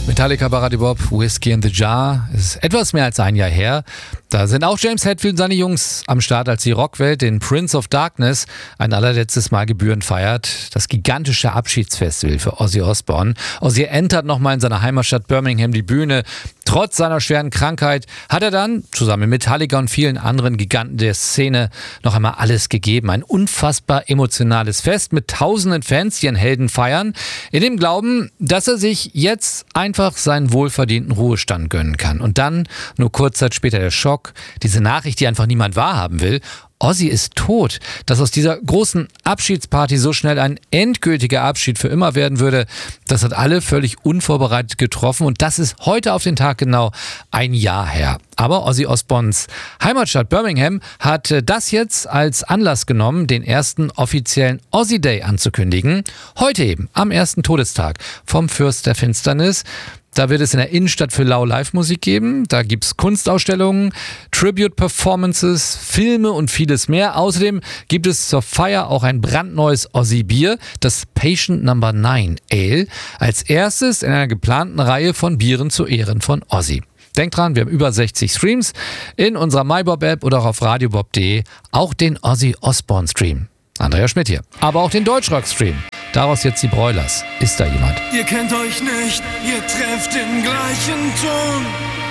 Metallica, Baradibop, Whiskey in the Jar. Es ist etwas mehr als ein Jahr her. Da sind auch James Hetfield und seine Jungs am Start, als die Rockwelt den Prince of Darkness ein allerletztes Mal gebührend feiert. Das gigantische Abschiedsfestival für Ozzy Osbourne. Ozzy entert nochmal in seiner Heimatstadt Birmingham die Bühne. Trotz seiner schweren Krankheit hat er dann, zusammen mit Metallica und vielen anderen Giganten der Szene, noch einmal alles gegeben. Ein unfassbar emotionales Fest mit tausenden Fans, die ihren Helden feiern, in dem Glauben, dass er sich jetzt einfach seinen wohlverdienten Ruhestand gönnen kann. Und dann, nur kurz Zeit später, der Schock, diese Nachricht, die einfach niemand wahrhaben will: Ozzy ist tot. Dass aus dieser großen Abschiedsparty so schnell ein endgültiger Abschied für immer werden würde, das hat alle völlig unvorbereitet getroffen. Und das ist heute auf den Tag genau ein Jahr her. Aber Ozzy Osbournes Heimatstadt Birmingham hat das jetzt als Anlass genommen, den ersten offiziellen Ozzy Day anzukündigen. Heute eben, am ersten Todestag vom Fürst der Finsternis. Da wird es in der Innenstadt für Lau Live-Musik geben. Da gibt es Kunstausstellungen, Tribute-Performances, Filme und vieles mehr. Außerdem gibt es zur Feier auch ein brandneues Ozzy-Bier, das Patient No. 9 Ale, als erstes in einer geplanten Reihe von Bieren zu Ehren von Ozzy. Denkt dran, wir haben über 60 Streams in unserer MyBob-App oder auch auf radiobob.de, auch den Ozzy Osbourne-Stream. Andrea Schmidt hier. Aber auch den Deutschrock-Stream. Daraus jetzt die Broilers. Ist da jemand? Ihr kennt euch nicht, ihr trefft den gleichen Ton.